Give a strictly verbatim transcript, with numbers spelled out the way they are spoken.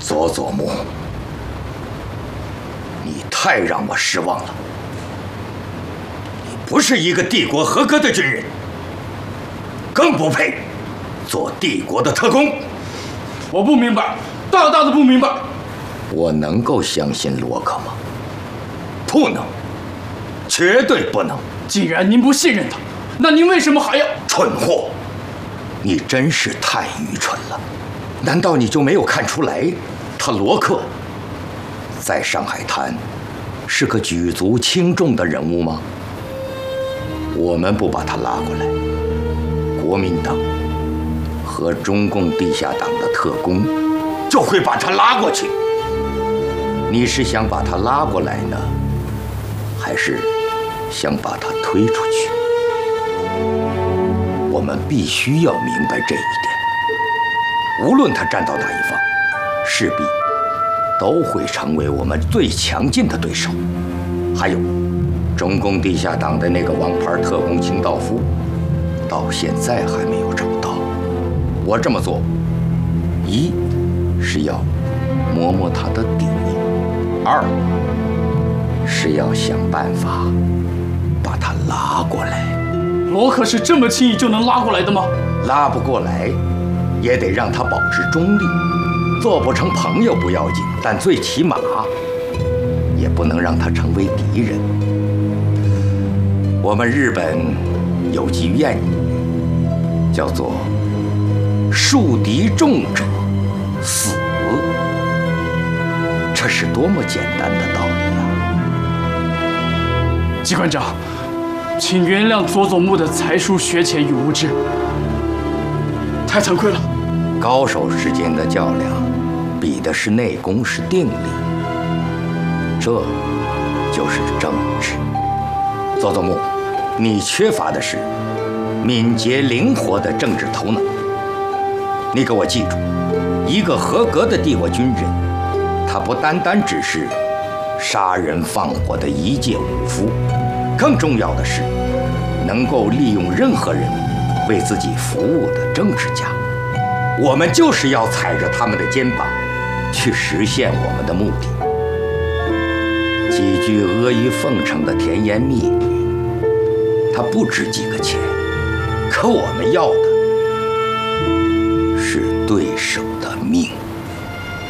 佐佐木，你太让我失望了。你不是一个帝国合格的军人，更不配做帝国的特工。 我不明白，大大的不明白。 我能够相信罗克吗？不能，绝对不能。 既然您不信任他，那您为什么还要…… 蠢货！你真是太愚蠢了。难道你就没有看出来，他罗克在上海滩是个举足轻重的人物吗？我们不把他拉过来，国民党和中共地下党的特工就会把他拉过去。你是想把他拉过来呢，还是想把他推出去？我们必须要明白这一点。无论他站到哪一方，势必都会成为我们最强劲的对手。还有，中共地下党的那个王牌特工清道夫，到现在还没有找到。我这么做，一是要摸摸他的底，二是要想办法把他拉过来。 罗克是这么轻易就能拉过来的吗？ 拉不过来，也得让他保持中立。做不成朋友不要紧，但最起码也不能让他成为敌人。我们日本有句谚语，叫做“树敌众者死”，这是多么简单的道理啊！ 机关长，请原谅佐佐木的才疏学浅与无知，太惭愧了。 高手之间的较量，比的是内功，是定力，这就是政治。佐佐木，你缺乏的是敏捷灵活的政治头脑。你给我记住，一个合格的帝国军人，他不单单只是杀人放火的一介武夫，更重要的是能够利用任何人为自己服务的政治家。我们就是要踩着他们的肩膀去实现我们的目的。几句阿谀奉承的甜言蜜语，它不值几个钱，可我们要的是对手的命。